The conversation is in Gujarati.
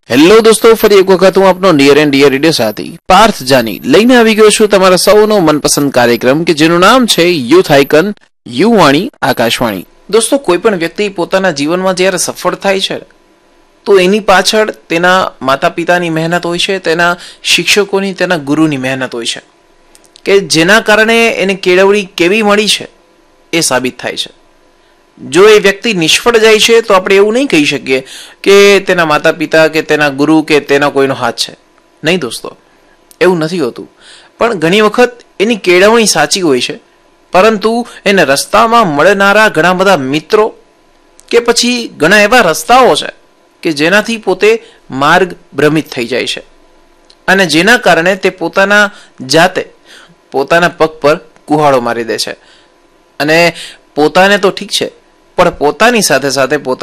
હેલો દોસ્તો, ફરી એક વખત હું આપનો નિયર એન્ડ ડિયર રેડિયો સાથી પાર્થ જાની લઈને આવી ગયો છું તમારા સૌનો મનપસંદ કાર્યક્રમ કે જેનું નામ છે યુથ આઇકન યુવાણી આકાશવાણી. દોસ્તો, કોઈ પણ વ્યક્તિ પોતાના જીવનમાં જ્યારે સફળ થાય છે તો એની પાછળ તેના માતા પિતાની મહેનત હોય છે, તેના શિક્ષકોની, તેના ગુરુની મહેનત હોય છે કે જેના કારણે એને કેળવણી કેવી મળી છે એ સાબિત થાય છે. જો એ વ્યક્તિ નિષ્ફળ જાય છે તો આપણે એવું નહીં કહી શકીએ કે તેના માતા પિતા કે તેના ગુરુ કે તેના કોઈનો હાથ છે. નહીં દોસ્તો, એવું નથી હોતું. પણ ઘણી વખત એની કેળવણી સાચી હોય છે, પરંતુ એને રસ્તામાં મળનારા ઘણા બધા મિત્રો કે પછી ઘણા એવા રસ્તાઓ છે કે જેનાથી પોતે માર્ગ ભ્રમિત થઈ જાય છે અને જેના કારણે તે પોતાના જાતે પોતાના પગ પર કુહાડો મારી દે છે. અને પોતાને તો ઠીક છે, પણ પોતાની સાથે સાથે પોતાના